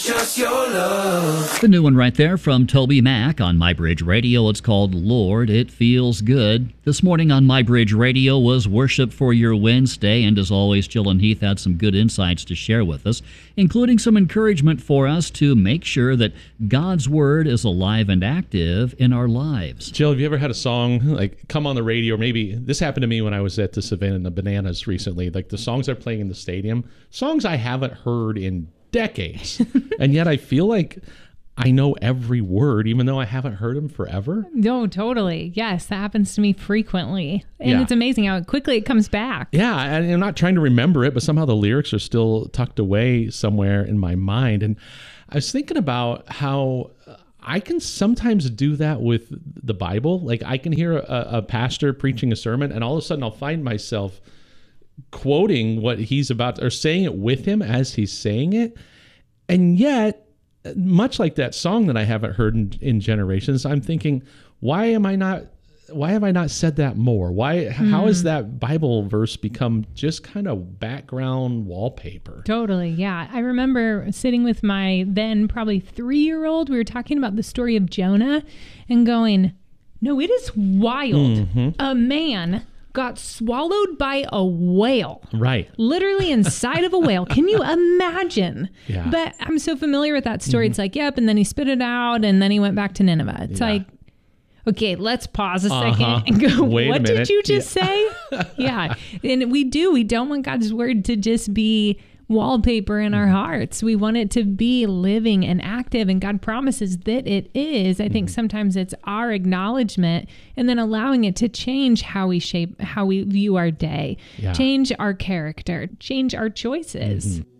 Just your love. The new one right there from Toby Mac on MyBridge Radio. It's called Lord, It Feels Good. This morning on MyBridge Radio was Worship for Your Wednesday, and as always, Jill and Heath had some good insights to share with us, including some encouragement for us to make sure that God's Word is alive and active in our lives. Jill, have you ever had a song like come on the radio? Or maybe this happened to me when I was at the Savannah Bananas recently. Like the songs they're playing in the stadium, songs I haven't heard in decades, and yet I feel like I know every word, even though I haven't heard them forever. No, totally. Yes, that happens to me frequently. And Yeah. It's amazing how quickly it comes back. Yeah, and I'm not trying to remember it, but somehow the lyrics are still tucked away somewhere in my mind. And I was thinking about how I can sometimes do that with the Bible. Like I can hear a pastor preaching a sermon, and all of a sudden I'll find myself quoting what he's about or saying it with him as he's saying it. And yet, much like that song that I haven't heard in generations, I'm thinking, why have I not said that more? How has that Bible verse become just kind of background wallpaper? Totally, yeah. I remember sitting with my then probably 3-year-old. We were talking about the story of Jonah and going, no, it is wild. Mm-hmm. A man got swallowed by a whale. Right. Literally inside of a whale. Can you imagine? Yeah. But I'm so familiar with that story. It's like, yep, and then he spit it out, and then he went back to Nineveh. It's like, okay, let's pause a second and go, Wait a what minute. did you just say? Yeah. And we don't want God's word to just be wallpaper in our hearts. We want it to be living and active, and God promises that it is. I think sometimes it's our acknowledgement and then allowing it to change how we view our day, change our character, change our choices.